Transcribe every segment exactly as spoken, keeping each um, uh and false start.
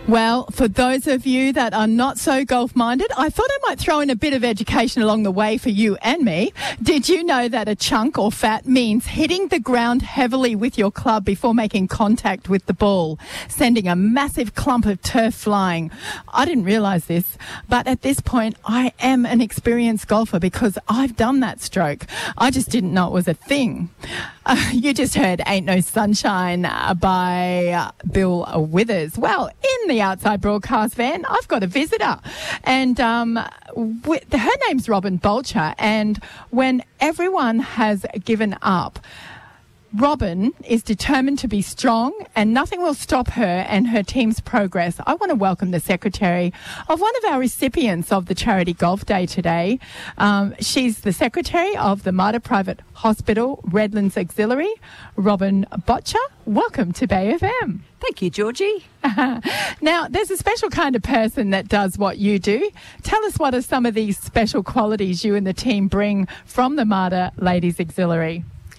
Well, for those of you that are not so golf-minded, I thought I might throw in a bit of education along the way for you and me. Did you know that a chunk or fat means hitting the ground heavily with your club before making contact with the ball, sending a massive clump of turf flying? I didn't realise this, but at this point, I am an experienced golfer because I've done that stroke. I just didn't know it was a thing. Uh, you just heard Ain't No Sunshine uh, by uh, Bill Withers. Well, in the outside broadcast van, I've got a visitor, and um, w- her name's Robin Bolcher, and when everyone has given up, Robin is determined to be strong and nothing will stop her and her team's progress. I want to welcome the secretary of one of our recipients of the Charity Golf Day today. Um, she's the secretary of the Mater Private Hospital Redlands Auxiliary, Robin Bolcher. Welcome to Bay F M. Thank you, Georgie. Now, there's a special kind of person that does what you do. Tell us, what are some of these special qualities you and the team bring from the Mater Ladies Auxiliary?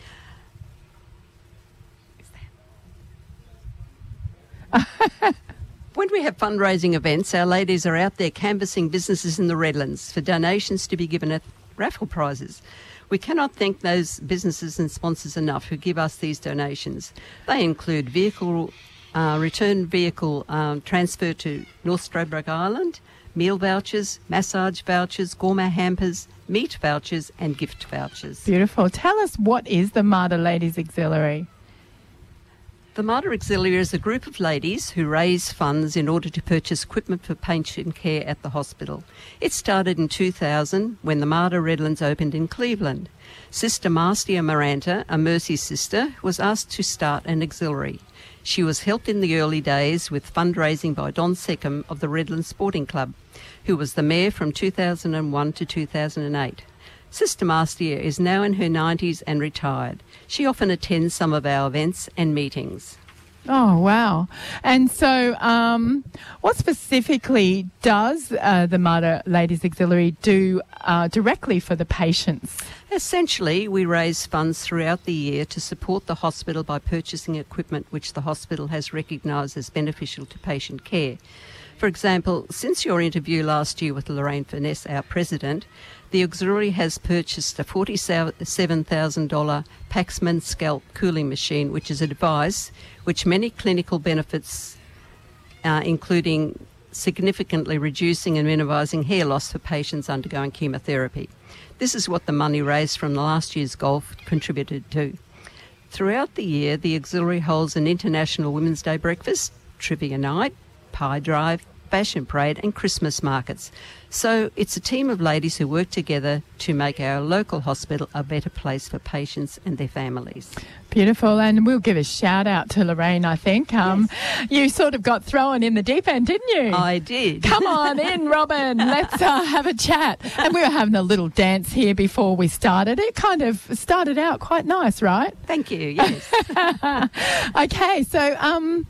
When we have fundraising events, our ladies are out there canvassing businesses in the Redlands for donations to be given at raffle prizes. We cannot thank those businesses and sponsors enough who give us these donations. They include vehicle uh, return vehicle um, transfer to North Stradbroke Island, meal vouchers, massage vouchers, gourmet hampers, meat vouchers and gift vouchers. Beautiful. Tell us, what is the Mater Ladies Auxiliary? The Mater Auxiliary is a group of ladies who raise funds in order to purchase equipment for patient care at the hospital. It started in two thousand when the Mater Redlands opened in Cleveland. Sister Marcia Maranta, a Mercy sister, was asked to start an auxiliary. She was helped in the early days with fundraising by Don Seckham of the Redlands Sporting Club, who was the mayor from two thousand one to two thousand eight. Sister Marcia is now in her nineties and retired. She often attends some of our events and meetings. Oh, wow. And so um, what specifically does uh, the Mater Ladies Auxiliary do uh, directly for the patients? Essentially, we raise funds throughout the year to support the hospital by purchasing equipment which the hospital has recognised as beneficial to patient care. For example, since your interview last year with Lorraine Furness, our president, the auxiliary has purchased a forty-seven thousand dollars Paxman scalp cooling machine, which is a device which many clinical benefits, uh, including significantly reducing and minimising hair loss for patients undergoing chemotherapy. This is what the money raised from last year's golf contributed to. Throughout the year, the auxiliary holds an International Women's Day breakfast, trivia night, pie drive, fashion parade and Christmas markets. So it's a team of ladies who work together to make our local hospital a better place for patients and their families. Beautiful, and we'll give a shout out to Lorraine, I think. Um, yes. You sort of got thrown in the deep end, didn't you? I did. Come on in, Robin. Let's uh, have a chat. And we were having a little dance here before we started. It kind of started out quite nice, right? Thank you, yes. Okay, so... um.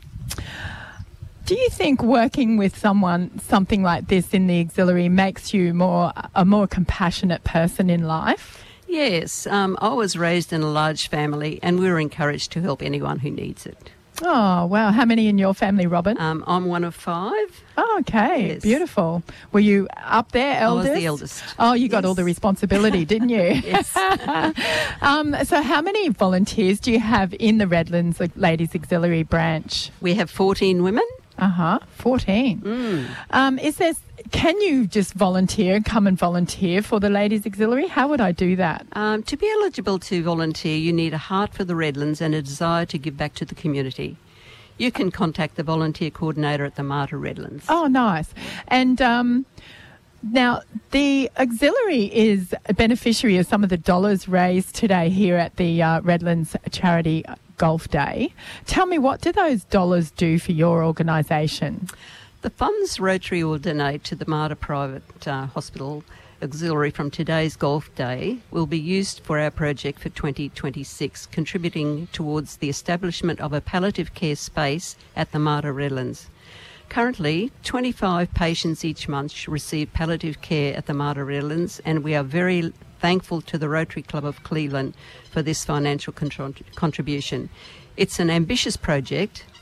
Do you think working with someone, something like this in the auxiliary, makes you more a more compassionate person in life? Yes. Um, I was raised in a large family and we were encouraged to help anyone who needs it. Oh, wow. How many in your family, Robin? Um, I'm one of five. Oh, okay. Yes. Beautiful. Were you up there, eldest? I was the eldest. Oh, you got yes. all the responsibility, didn't you? Yes. um, so how many volunteers do you have in the Redlands Ladies Auxiliary branch? We have fourteen women. Uh-huh, fourteen. Mm. Um, is there, can you just volunteer, come and volunteer for the Ladies Auxiliary? How would I do that? Um, to be eligible to volunteer, you need a heart for the Redlands and a desire to give back to the community. You can contact the volunteer coordinator at the Mater Redlands. Oh, nice. And um, now the auxiliary is a beneficiary of some of the dollars raised today here at the uh, Redlands Charity Golf Day. Tell me, what do those dollars do for your organisation? The funds Rotary will donate to the Mater Private uh, Hospital Auxiliary from today's Golf Day will be used for our project for twenty twenty-six, contributing towards the establishment of a palliative care space at the Mater Redlands. Currently, twenty-five patients each month receive palliative care at the Mater Redlands, and we are very thankful to the Rotary Club of Cleveland for this financial contr- contribution. It's an ambitious project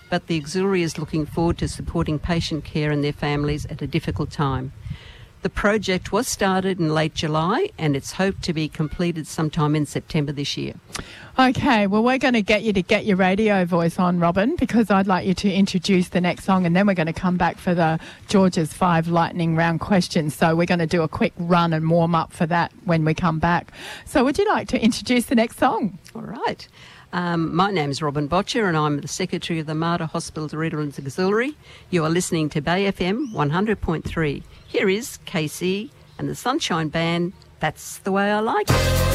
but the auxiliary is looking forward to supporting patient care and their families at a difficult time. The project was started in late July and it's hoped to be completed sometime in September this year. Okay, well, we're going to get you to get your radio voice on, Robin, because I'd like you to introduce the next song, and then we're going to come back for the George's five lightning round questions. So we're going to do a quick run and warm up for that when we come back. So would you like to introduce the next song? All right. Um, my name is Robin Botcher and I'm the Secretary of the Mater Hospital Redlands Auxiliary. You are listening to Bay F M one hundred point three. Here is K C and the Sunshine Band, That's the Way I Like It.